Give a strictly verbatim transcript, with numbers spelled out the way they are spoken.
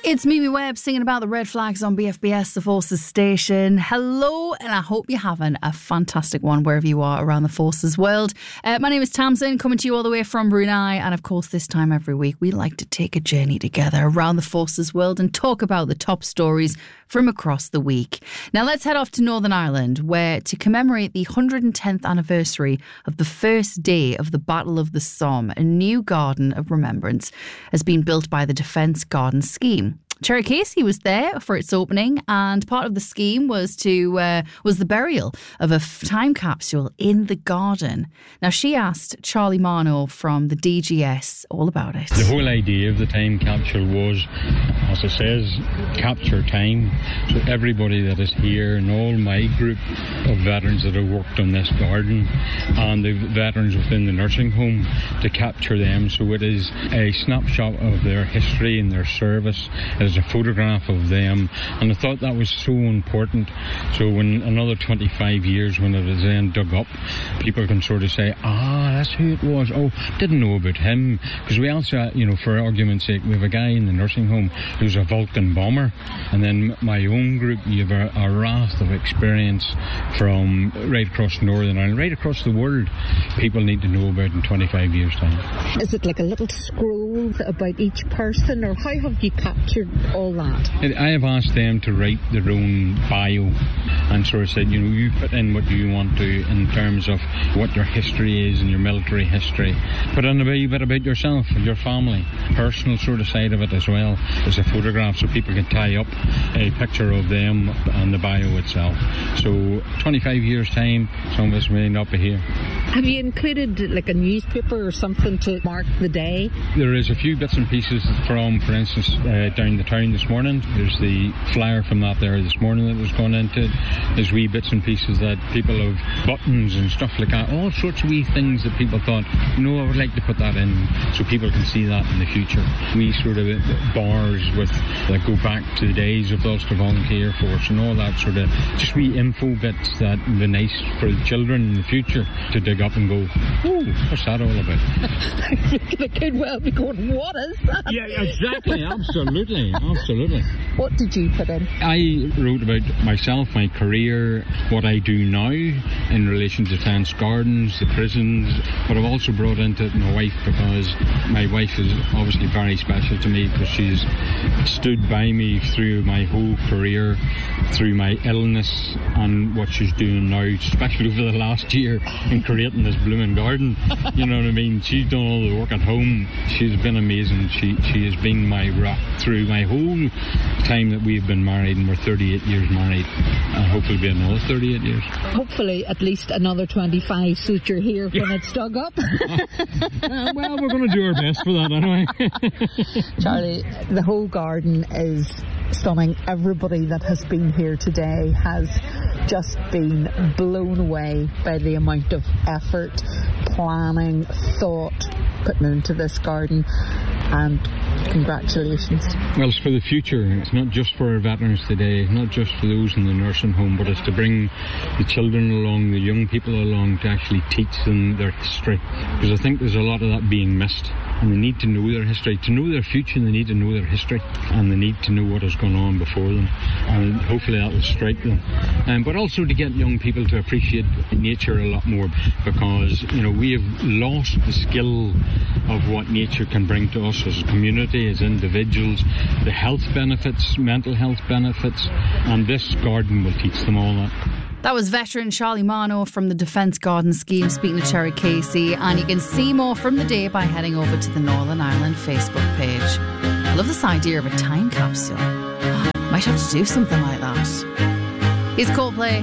It's Mimi Webb singing about the red flags on B F B S, the Forces station. Hello, and I hope you're having a fantastic one wherever you are around the Forces world. Uh, my name is Tamsin, coming to you all the way from Brunei. And of course, this time every week, we like to take a journey together around the Forces world and talk about the top stories from across the week. Now, let's head off to Northern Ireland, where to commemorate the one hundred tenth anniversary of the first day of the Battle of the Somme, a new garden of remembrance has been built by the Defence Garden Scheme. Cherry Casey was there for its opening, and part of the scheme was to uh, was the burial of a f- time capsule in the garden. Now, she asked Charlie Marno from the D G S all about it. The whole idea of the time capsule was, as it says, capture time. So everybody that is here and all my group of veterans that have worked on this garden and the veterans within the nursing home, to capture them. So it is a snapshot of their history and their service. It is a photograph of them, and I thought that was so important. So when another twenty-five years, when it is then dug up, people can sort of say, ah, that's who it was. Oh, didn't know about him. Because we also, you know, for argument's sake, we have a guy in the nursing home who's a Vulcan bomber, and then my own group, you have a, a raft of experience from right across Northern Ireland, right across the world, people need to know about in twenty-five years' time. Is it like a little scroll about each person, or how have you captured all that? I have asked them to write their own bio and sort of said, you know, you put in what you want to in terms of what your history is and your military history. Put in a wee bit about yourself and your family, personal sort of side of it as well as a photograph, so people can tie up a picture of them and the bio itself. So twenty-five years time, some of us may not be here. Have you included like a newspaper or something to mark the day? There is a few bits and pieces from, for instance, uh, down the town this morning. There's the flyer from that there this morning that was gone into it. There's wee bits and pieces that people have, buttons and stuff like that, all sorts of wee things that people thought, no, I would like to put that in so people can see that in the future. We sort of bars with that go back to the days of the Ulster Volunteer Force and all that sort of just wee info bits that would be nice for the children in the future to dig up and go, oh, what's that all about? They could well be going, what is that? Yeah, exactly, absolutely, absolutely. What did you put in? I wrote about myself, my career, what I do now in relation to Defence Gardens, the prisons, but I've also brought into it my wife, because my wife is obviously very special to me because she's stood by me through my whole career, through my illness and what she's doing now, especially over the last year in creating this blooming garden. You know what I mean? She's done all the work at home. She's been amazing. She she has been my rock through my whole time that we've been married, and we're thirty-eight years married, and hopefully be another thirty-eight years. Hopefully at least another twenty-five, so that you're here when it's dug up. uh, well, we're going to do our best for that anyway. Charlie, the whole garden is stunning. Everybody that has been here today has just been blown away by the amount of effort, planning, thought put into this garden, and congratulations. Well, it's for the future. It's not just for our veterans today, not just for those in the nursing home, but it's to bring the children along, the young people along, to actually teach them their history. Because I think there's a lot of that being missed, and they need to know their history. To know their future, they need to know their history, and they need to know what has gone on before them, and hopefully that will strike them. Um, but also to get young people to appreciate nature a lot more, because, you know, we have lost the skill of what nature can bring to us as a community, as individuals, the health benefits, mental health benefits, and this garden will teach them all that. That was veteran Charlie Marno from the Defence Garden Scheme speaking to Cherry Casey, and you can see more from the day by heading over to the Northern Ireland Facebook page. I love this idea of a time capsule. Might have to do something like that. Here's Coldplay.